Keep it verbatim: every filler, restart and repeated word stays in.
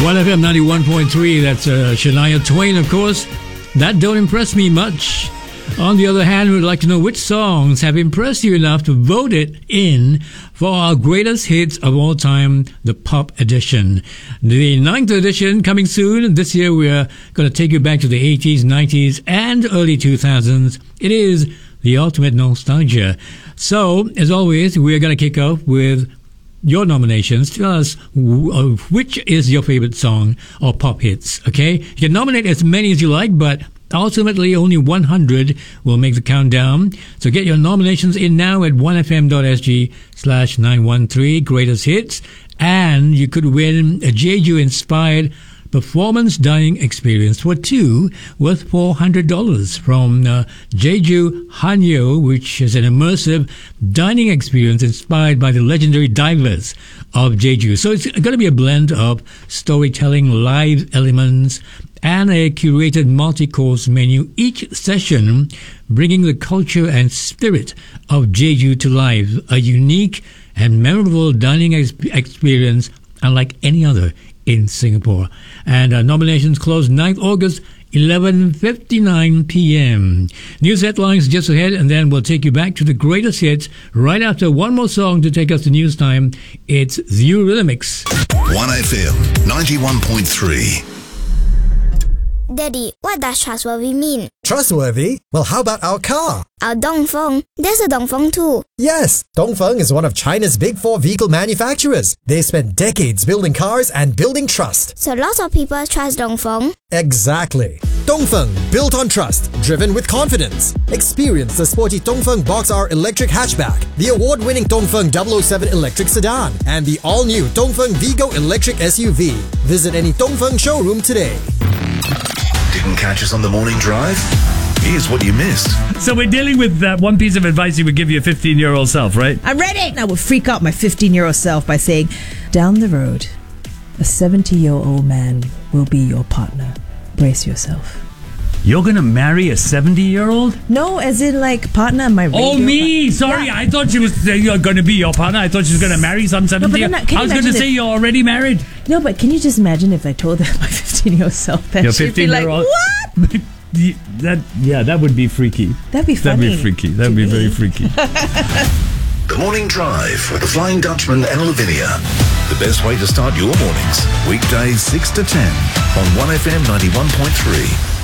one F M ninety-one point three, that's uh, Shania Twain, of course. That don't impress me much. On the other hand, we'd like to know which songs have impressed you enough to vote it in for our greatest hits of all time, the Pop Edition. The ninth edition coming soon. This year we're going to take you back to the eighties, nineties, and early two thousands. It is the ultimate nostalgia. So, as always, we're going to kick off with your nominations. Tell us which is your favorite song or pop hits, okay? You can nominate as many as you like, but ultimately only one hundred will make the countdown. So get your nominations in now at one f m dot s g slash nine one three greatest hits, and you could win a Jeju inspired performance dining experience for two worth four hundred dollars from uh, Jeju Hanyo, which is an immersive dining experience inspired by the legendary divers of Jeju. So it's going to be a blend of storytelling, live elements, and a curated multi-course menu, each session bringing the culture and spirit of Jeju to life. A unique and memorable dining ex- experience unlike any other in Singapore. And uh, nominations close ninth of August, eleven fifty-nine p.m. News headlines just ahead, and then we'll take you back to the greatest hits right after one more song to take us to news time. It's the Eurythmics. one F M ninety-one point three. Daddy, what does trustworthy mean? Trustworthy? Well, how about our car? Our Dongfeng. There's a Dongfeng too. Yes, Dongfeng is one of China's big four vehicle manufacturers. They spent decades building cars and building trust. So lots of people trust Dongfeng? Exactly. Dongfeng, built on trust, driven with confidence. Experience the sporty Dongfeng Box R electric hatchback, the award-winning Dongfeng double oh seven electric sedan, and the all-new Dongfeng Vigo electric S U V. Visit any Dongfeng showroom today. Didn't catch us on the morning drive? Here's what you missed. So we're dealing with that one piece of advice you would give your fifteen-year-old self, right? I'm ready! I will freak out my fifteen-year-old self by saying, down the road, a seventy-year-old man will be your partner. Brace yourself. You're going to marry a seventy-year-old? No, as in like partner, my radio Oh, me! par- Sorry, Yeah. I thought she was saying you're going to be your partner. I thought she was going to marry some seventy. then that- can I you was going to imagine say if- you're already married. No, but can you just imagine if I told that my fifteen-year-old self that Your she'd be like, fifteen-year-old. what? that yeah, that would be freaky. That'd be That'd funny. be freaky. That'd to be me. very freaky. The Morning Drive with the Flying Dutchman and Lavinia. The best way to start your mornings. Weekdays six to ten on one F M ninety-one point three.